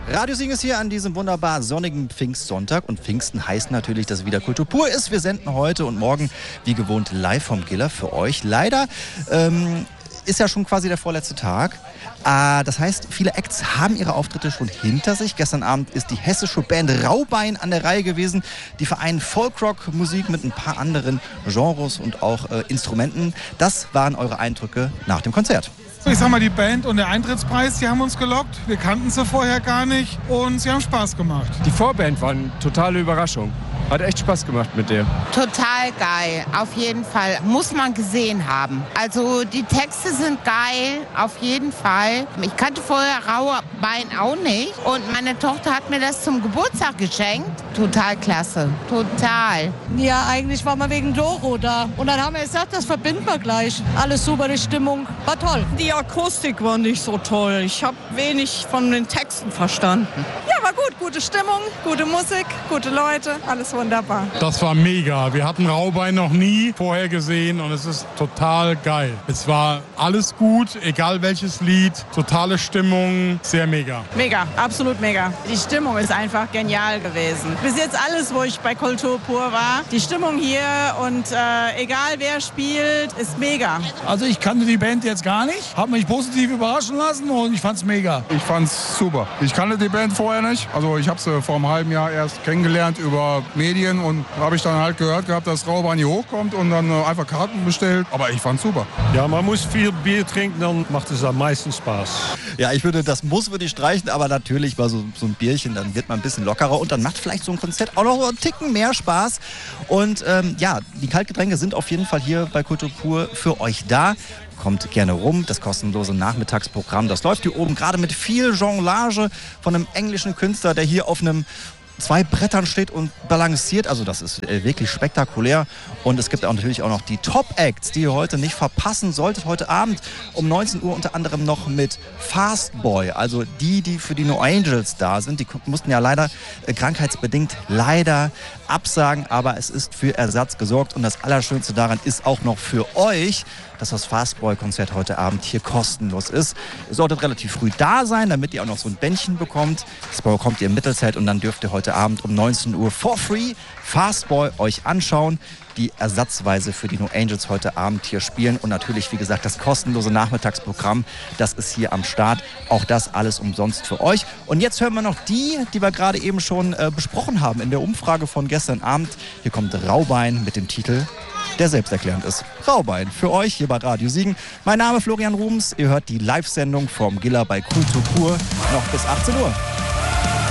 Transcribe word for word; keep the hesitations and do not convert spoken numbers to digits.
Radio Siegen ist hier an diesem wunderbar sonnigen Pfingstsonntag und Pfingsten heißt natürlich, dass wieder Kultur pur ist. Wir senden heute und morgen wie gewohnt live vom Giller für euch. Leider ähm, ist ja schon quasi der vorletzte Tag. Äh, das heißt, viele Acts haben ihre Auftritte schon hinter sich. Gestern Abend ist die hessische Band Rauhbein an der Reihe gewesen. Die vereinen Folkrock-Musik mit ein paar anderen Genres und auch äh, Instrumenten. Das waren eure Eindrücke nach dem Konzert. Ich sag mal, die Band und der Eintrittspreis, die haben uns gelockt. Wir kannten sie vorher gar nicht und sie haben Spaß gemacht. Die Vorband war eine totale Überraschung. Hat echt Spaß gemacht mit der. Total geil, auf jeden Fall. Muss man gesehen haben. Also die Texte sind geil, auf jeden Fall. Ich kannte vorher Rauhbein auch nicht und meine Tochter hat mir das zum Geburtstag geschenkt. Total klasse, total. Ja, eigentlich waren wir wegen Doro da. Und dann haben wir gesagt, das verbinden wir gleich. Alles super, die Stimmung war toll. Die Akustik war nicht so toll. Ich habe wenig von den Texten verstanden. Ja, war gut. Gute Stimmung, gute Musik, gute Leute, alles wunderbar. Das war mega. Wir hatten Rauhbein noch nie vorher gesehen und es ist total geil. Es war alles gut, egal welches Lied, totale Stimmung, sehr mega. Mega, absolut mega. Die Stimmung ist einfach genial gewesen. Bis jetzt alles, wo ich bei Kultur pur war. Die Stimmung hier und äh, egal wer spielt, ist mega. Also ich kannte die Band jetzt gar nicht, habe mich positiv überraschen lassen und ich fand's mega. Ich fand's super. Ich kannte die Band vorher nicht. Also ich habe sie vor einem halben Jahr erst kennengelernt über Medien und habe ich dann halt gehört gehabt, dass Rauhbein hier hochkommt und dann äh, einfach Karten bestellt. Aber ich fand's super. Ja, man muss viel Bier trinken, dann macht es am meisten Spaß. Ja, ich würde, das muss würde ich streichen, aber natürlich bei so, so ein Bierchen, dann wird man ein bisschen lockerer und dann macht vielleicht so ein Konzert auch noch so einen Ticken mehr Spaß. Und ähm, ja, die Kaltgetränke sind auf jeden Fall hier bei Kultur pur für euch da. Kommt gerne rum, das kostenlose Nachmittagsprogramm, das läuft hier oben gerade mit viel Jonglage von einem englischen Künstler, der hier auf einem zwei Brettern steht und balanciert. Also das ist äh, wirklich spektakulär. Und es gibt auch natürlich auch noch die Top-Acts, die ihr heute nicht verpassen solltet. Heute Abend um neunzehn Uhr unter anderem noch mit Fastboy. Also die, die für die No Angels da sind. Die mussten ja leider äh, krankheitsbedingt leider absagen. Aber es ist für Ersatz gesorgt. Und das Allerschönste daran ist auch noch für euch, dass das Fastboy-Konzert heute Abend hier kostenlos ist. Ihr solltet relativ früh da sein, damit ihr auch noch so ein Bändchen bekommt. Das bekommt ihr im Mittelzelt und dann dürft ihr heute Abend um neunzehn Uhr for free Fastboy euch anschauen, die ersatzweise für die No Angels heute Abend hier spielen. Und natürlich, wie gesagt, das kostenlose Nachmittagsprogramm, das ist hier am Start. Auch das alles umsonst für euch. Und jetzt hören wir noch die, die wir gerade eben schon äh, besprochen haben in der Umfrage von gestern Abend. Hier kommt Rauhbein mit dem Titel, der selbsterklärend ist. Rauhbein für euch hier bei Radio Siegen. Mein Name ist Florian Rubens. Ihr hört die Live-Sendung vom Giller bei Kultur pur noch bis achtzehn Uhr.